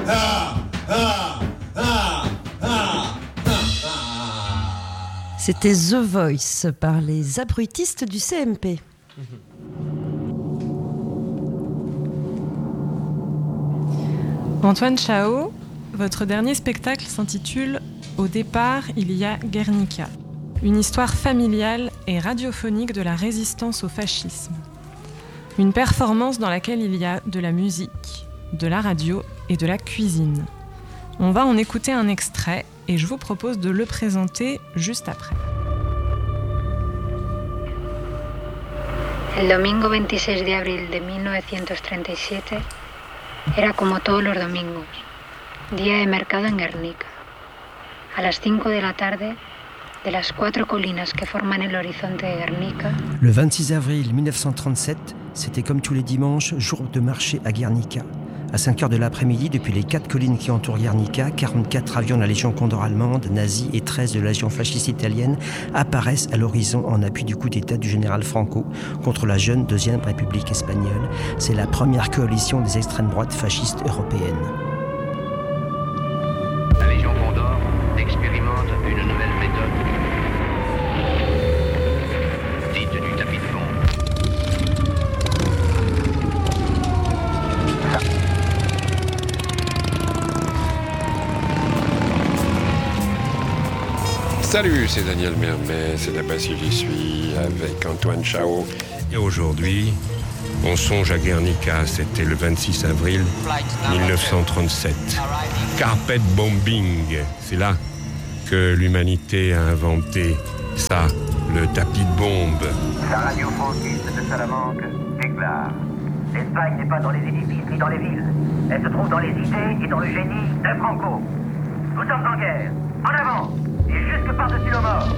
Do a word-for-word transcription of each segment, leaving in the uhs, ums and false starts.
ah, ah, ah, ah, ah. C'était The Voice par les abrutistes du C M P. Antoine Chao, votre dernier spectacle s'intitule « Au départ, il y a Guernica », une histoire familiale et radiophonique de la résistance au fascisme. Une performance dans laquelle il y a de la musique, de la radio et de la cuisine. On va en écouter un extrait et je vous propose de le présenter juste après. El domingo veintiséis de abril de mil novecientos treinta y siete era como todos los domingos, día de mercado en Guernica. A las cinco de la tarde, de las cuatro colinas que forman el horizonte de Guernica. Le vingt-six avril mille neuf cent trente-sept, c'était comme tous les dimanches, jour de marché à Guernica. À cinq heures de l'après-midi, depuis les quatre collines qui entourent Guernica, quarante-quatre avions de la Légion Condor allemande, nazis et treize de la Légion fasciste italienne apparaissent à l'horizon en appui du coup d'État du général Franco contre la jeune Deuxième République espagnole. C'est la première coalition des extrêmes droites fascistes européennes. La Légion Condor expérimente une nouvelle méthode dite du tapis de bombe. Salut, c'est Daniel Mermet, c'est là-bas si j'y suis, avec Antoine Chao. Et aujourd'hui, on songe à Guernica, c'était le vingt-six avril mille neuf cent trente-sept. Carpet bombing, c'est là que l'humanité a inventé ça, le tapis de bombe. La radio franquiste de Salamanque déclare: l'Espagne n'est pas dans les édifices ni dans les villes. Elle se trouve dans les idées et dans le génie de Franco. Nous sommes en guerre. En avant! Et jusque par-dessus nos morts.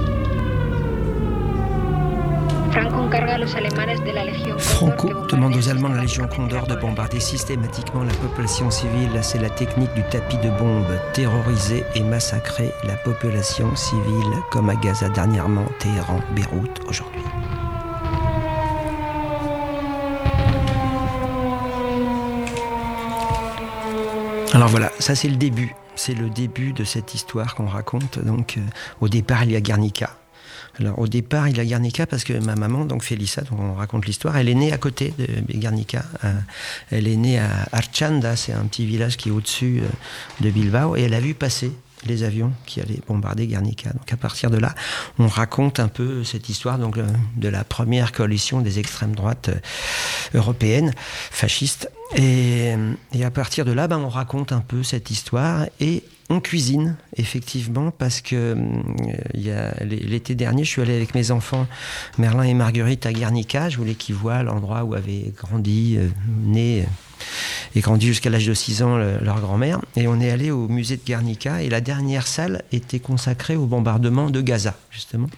Franco encarga a los alemanes de la Legión Franco demande aux Allemands de la Légion Condor de bombarder systématiquement la population civile. C'est la technique du tapis de bombe. Terroriser et massacrer la population civile, comme à Gaza dernièrement, Téhéran, Beyrouth aujourd'hui. Alors voilà, ça c'est le début. C'est le début de cette histoire qu'on raconte. Donc, euh, au départ, il y a Guernica. Alors, au départ, il y a Guernica parce que ma maman, donc Félissa, dont on raconte l'histoire, elle est née à côté de Guernica. Euh, elle est née à Archanda, c'est un petit village qui est au-dessus euh, de Bilbao, et elle a vu passer les avions qui allaient bombarder Guernica. Donc, à partir de là, on raconte un peu cette histoire donc, euh, de la première coalition des extrêmes droites euh, européennes, fascistes. Et, et à partir de là, ben, on raconte un peu cette histoire et on cuisine, effectivement, parce que euh, y a, l'été dernier, je suis allé avec mes enfants, Merlin et Marguerite, à Guernica. Je voulais qu'ils voient l'endroit où avait grandi, euh, né euh, et grandi jusqu'à l'âge de six ans le, leur grand-mère. Et on est allé au musée de Guernica et la dernière salle était consacrée au bombardement de Gaza, justement.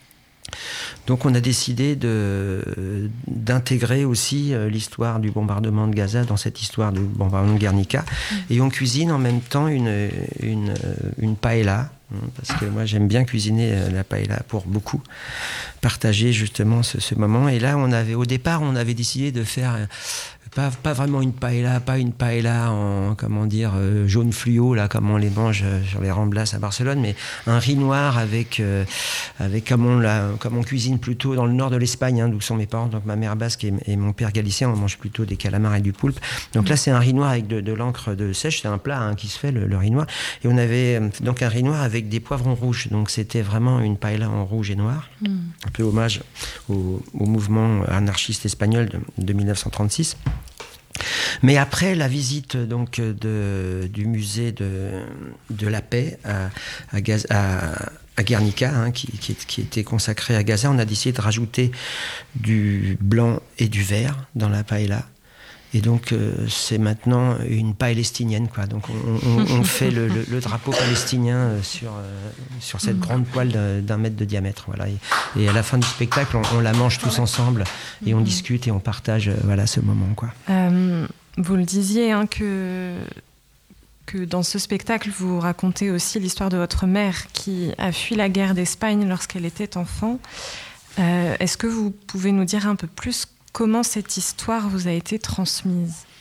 Donc on a décidé de, d'intégrer aussi l'histoire du bombardement de Gaza dans cette histoire du bombardement de Guernica. Mmh. Et on cuisine en même temps une, une, une paella, parce que moi j'aime bien cuisiner la paella pour beaucoup, partager justement ce, ce moment. Et là, on avait, au départ, on avait décidé de faire... Pas, pas vraiment une paella, pas une paella en, comment dire, euh, jaune fluo, là, comme on les mange euh, sur les Ramblas à Barcelone, mais un riz noir avec, euh, avec comme, on la, comme on cuisine plutôt dans le nord de l'Espagne, hein, d'où sont mes parents, donc ma mère basque et, et mon père galicien, on mange plutôt des calamars et du poulpe. Donc là, c'est un riz noir avec de, de l'encre de sèche, c'est un plat hein, qui se fait, le, le riz noir. Et on avait donc un riz noir avec des poivrons rouges, donc c'était vraiment une paella en rouge et noir, mm. un peu hommage au, au mouvement anarchiste espagnol de, de mille neuf cent trente-six. Mais après la visite donc de, du musée de, de la paix à, à, Gaz, à, à Guernica, hein, qui, qui, qui était consacré à Gaza, on a décidé de rajouter du blanc et du vert dans la paella. Et donc euh, c'est maintenant une palestinienne, quoi. Donc on, on, on fait le, le, le drapeau palestinien sur, euh, sur cette grande poêle d'un, d'un mètre de diamètre. Voilà. Et, et à la fin du spectacle, on, on la mange tous ensemble et on discute et on partage euh, voilà, ce moment, quoi. Euh, vous le disiez, hein, que, que dans ce spectacle, vous racontez aussi l'histoire de votre mère qui a fui la guerre d'Espagne lorsqu'elle était enfant. Euh, est-ce que vous pouvez nous dire un peu plus comment cette histoire vous a été transmise ?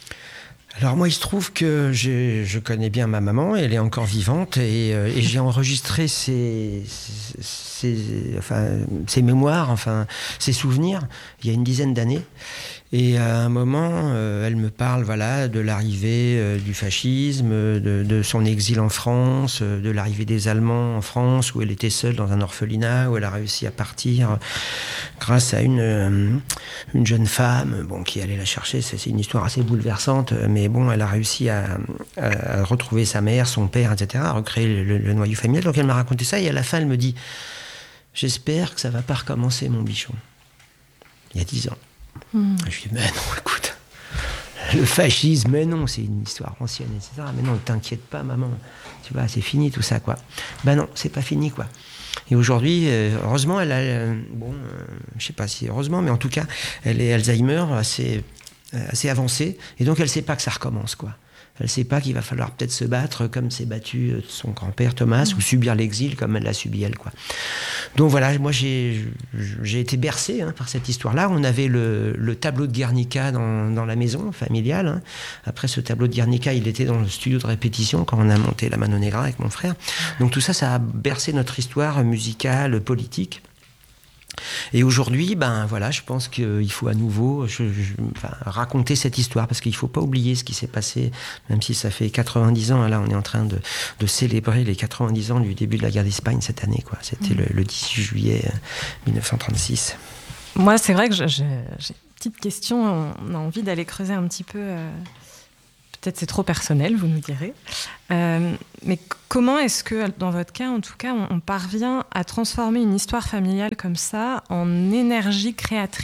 Alors moi, il se trouve que j'ai, je connais bien ma maman, elle est encore vivante, et, euh, et j'ai enregistré ses, ses, ses, enfin, ses mémoires, enfin, ses souvenirs, il y a une dizaine d'années. Et à un moment, euh, elle me parle voilà, de l'arrivée euh, du fascisme, de, de son exil en France, euh, de l'arrivée des Allemands en France, où elle était seule dans un orphelinat, où elle a réussi à partir grâce à une, euh, une jeune femme bon, qui allait la chercher. C'est, c'est une histoire assez bouleversante, mais bon, elle a réussi à, à, à retrouver sa mère, son père, et cetera, à recréer le, le, le noyau familial. Donc elle m'a raconté ça, et à la fin, elle me dit « J'espère que ça ne va pas recommencer, mon bichon. » Il y a dix ans. Mmh. Je lui dis, mais non, écoute, le fascisme, mais non, c'est une histoire ancienne, et cetera. Mais non, t'inquiète pas, maman, tu vois, c'est fini tout ça, quoi. Ben non, c'est pas fini, quoi. Et aujourd'hui, euh, heureusement, elle a, euh, bon, euh, je sais pas si heureusement, mais en tout cas, elle est Alzheimer assez, euh, assez avancée, et donc elle sait pas que ça recommence, quoi. Elle ne sait pas qu'il va falloir peut-être se battre comme s'est battu son grand-père Thomas, mmh. ou subir l'exil comme elle l'a subi elle, quoi. Donc voilà, moi j'ai, j'ai été bercé hein, par cette histoire-là. On avait le, le tableau de Guernica dans, dans la maison familiale. Hein. Après ce tableau de Guernica, il était dans le studio de répétition quand on a monté la Mano Negra avec mon frère. Donc tout ça, ça a bercé notre histoire musicale, politique. Et aujourd'hui, ben voilà, je pense qu'il faut à nouveau je, je, enfin, raconter cette histoire, parce qu'il ne faut pas oublier ce qui s'est passé, même si ça fait quatre-vingt-dix ans. Là, on est en train de, de célébrer les quatre-vingt-dix ans du début de la guerre d'Espagne cette année, quoi. C'était mmh. le, le dix-huit juillet dix-neuf cent trente-six. Moi, c'est vrai que j'ai, j'ai une petite question. On a envie d'aller creuser un petit peu. Euh... Peut-être c'est trop personnel, vous nous direz. Euh, mais comment est-ce que, dans votre cas, en tout cas, on, on parvient à transformer une histoire familiale comme ça en énergie créatrice ?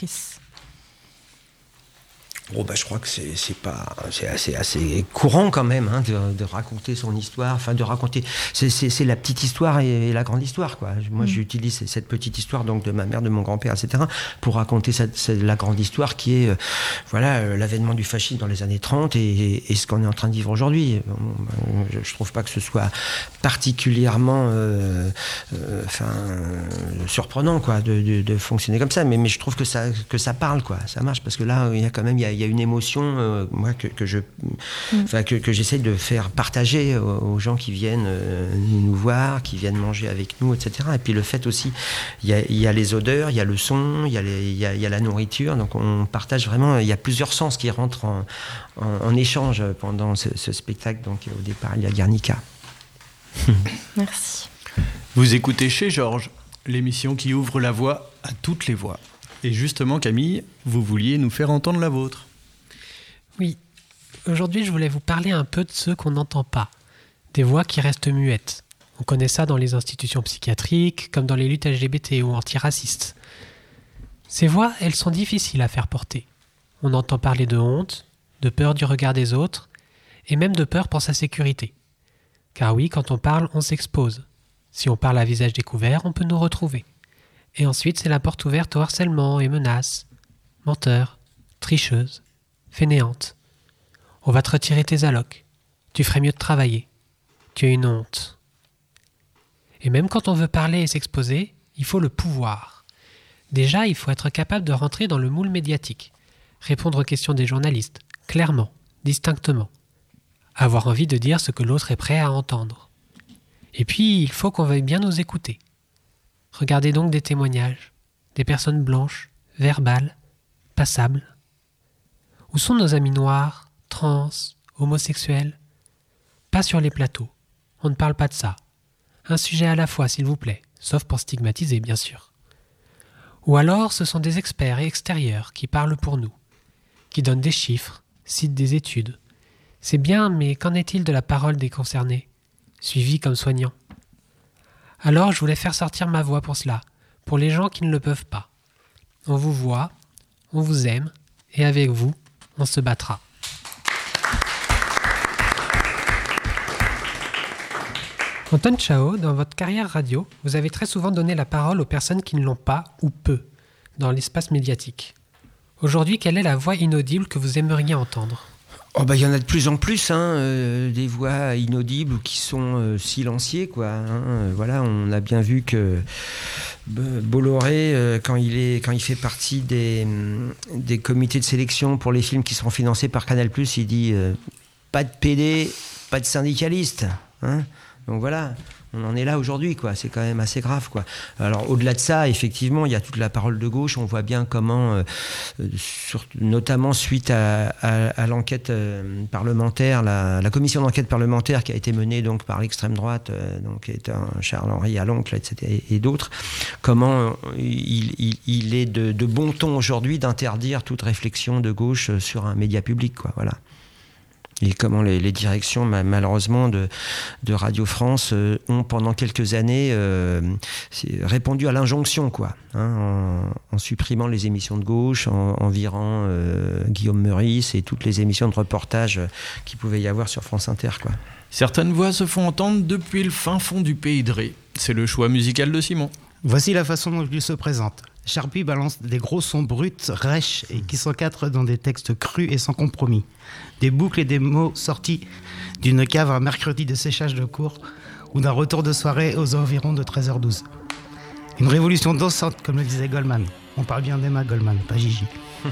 Oh bah, je crois que c'est, c'est, pas, c'est assez, assez courant quand même hein, de, de raconter son histoire, enfin de raconter, c'est, c'est, c'est la petite histoire et, et la grande histoire, quoi. Moi mmh. j'utilise cette petite histoire donc, de ma mère, de mon grand-père, et cetera pour raconter cette, cette, la grande histoire qui est euh, voilà, euh, l'avènement du fascisme dans les années trente et, et, et ce qu'on est en train de vivre aujourd'hui. Je, je trouve pas que ce soit particulièrement euh, euh, enfin, euh, surprenant quoi, de, de, de fonctionner comme ça, mais, mais je trouve que ça, que ça parle, quoi. Ça marche, parce que là il y a quand même il y a, il y a une émotion euh, moi, que, que, je, mmh. que, que j'essaie de faire partager aux, aux gens qui viennent euh, nous voir, qui viennent manger avec nous, et cetera. Et puis le fait aussi, il y a, il y a les odeurs, il y a le son, il y a, les, il y a, il y a la nourriture, donc on partage vraiment, il y a plusieurs sens qui rentrent en, en, en échange pendant ce, ce spectacle. Donc au départ, il y a Guernica. Merci. Vous écoutez Chez Georges, l'émission qui ouvre la voie à toutes les voix. Et justement, Camille, vous vouliez nous faire entendre la vôtre. Oui. Aujourd'hui, je voulais vous parler un peu de ceux qu'on n'entend pas. Des voix qui restent muettes. On connaît ça dans les institutions psychiatriques, comme dans les luttes L G B T ou antiracistes. Ces voix, elles sont difficiles à faire porter. On entend parler de honte, de peur du regard des autres, et même de peur pour sa sécurité. Car oui, quand on parle, on s'expose. Si on parle à visage découvert, on peut nous retrouver. Et ensuite, c'est la porte ouverte au harcèlement et menaces. Menteur, tricheuse, fainéante. On va te retirer tes allocs. Tu ferais mieux de travailler. Tu as une honte. Et même quand on veut parler et s'exposer, il faut le pouvoir. Déjà, il faut être capable de rentrer dans le moule médiatique. Répondre aux questions des journalistes, clairement, distinctement. Avoir envie de dire ce que l'autre est prêt à entendre. Et puis, il faut qu'on veuille bien nous écouter. Regardez donc des témoignages, des personnes blanches, verbales, passables. Où sont nos amis noirs, trans, homosexuels ? Pas sur les plateaux. On ne parle pas de ça. Un sujet à la fois, s'il vous plaît, sauf pour stigmatiser, bien sûr. Ou alors, ce sont des experts et extérieurs qui parlent pour nous, qui donnent des chiffres, citent des études. C'est bien, mais qu'en est-il de la parole des concernés, suivis comme soignants ? Alors, je voulais faire sortir ma voix pour cela, pour les gens qui ne le peuvent pas. On vous voit, on vous aime, et avec vous, on se battra. Antoine Chao, dans votre carrière radio, vous avez très souvent donné la parole aux personnes qui ne l'ont pas ou peu dans l'espace médiatique. Aujourd'hui, quelle est la voix inaudible que vous aimeriez entendre ? Oh bah, y en a de plus en plus, hein, euh, des voix inaudibles ou qui sont euh, silenciées, quoi. Hein. Voilà, on a bien vu que Bolloré, euh, quand il est, quand il fait partie des, des comités de sélection pour les films qui seront financés par Canal+, il dit euh, pas de P D, pas de syndicalistes. Hein. Donc voilà, on en est là aujourd'hui, quoi. C'est quand même assez grave, quoi. Alors au-delà de ça, effectivement, il y a toute la parole de gauche. On voit bien comment, euh, sur, notamment suite à, à, à l'enquête euh, parlementaire, la, la commission d'enquête parlementaire qui a été menée donc par l'extrême droite, euh, donc est un Charles-Henri Aloncle, et cetera, et, et d'autres, comment il, il, il est de, de bon ton aujourd'hui d'interdire toute réflexion de gauche sur un média public, quoi. Voilà. Et comment les, les directions, malheureusement, de, de Radio France euh, ont, pendant quelques années, euh, répondu à l'injonction, quoi, hein, en, en supprimant les émissions de gauche, en, en virant euh, Guillaume Meurice et toutes les émissions de reportage qu'il pouvait y avoir sur France Inter, quoi. Certaines voix se font entendre depuis le fin fond du pays de Ré. C'est le choix musical de Simon. Voici la façon dont il se présente. Sharpie balance des gros sons bruts, rêches et qui s'encadrent dans des textes crus et sans compromis. Des boucles et des mots sortis d'une cave un mercredi de séchage de cours ou d'un retour de soirée aux environs de treize heures douze. Une révolution dansante, comme le disait Goldman. On parle bien d'Emma Goldman, pas Gigi.